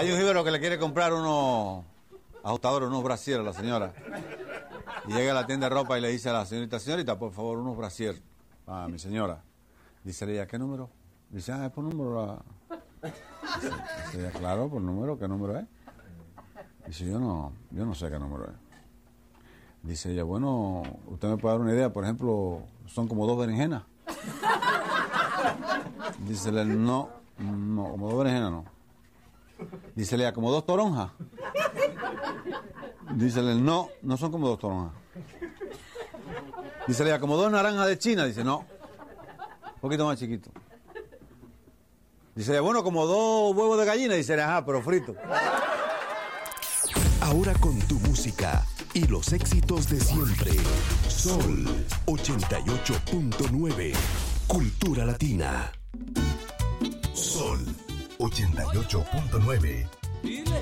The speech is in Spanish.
Hay un jíbaro que le quiere comprar unos ajustadores, unos brasieres a la señora. Y llega a la tienda de ropa y le dice a la señorita, por favor, unos brasieres a mi señora. Dice ella, ¿qué número? Dice, es por número. Dice ella, claro, por número, ¿qué número es? Dice, yo no sé qué número es. Dice ella, bueno, usted me puede dar una idea, por ejemplo, son como 2 berenjenas. Dice él, no, como 2 berenjenas no. Dice ella, como 2 toronjas. Dice él, no son como 2 toronjas. Dice ella, como 2 naranjas de China. Dice, no, un poquito más chiquito. Dice ella, bueno, como 2 huevos de gallina. Dice ella, ajá, pero frito. Ahora con tu música y los éxitos de siempre. Sol 88.9. Cultura Latina. Sol 88.9.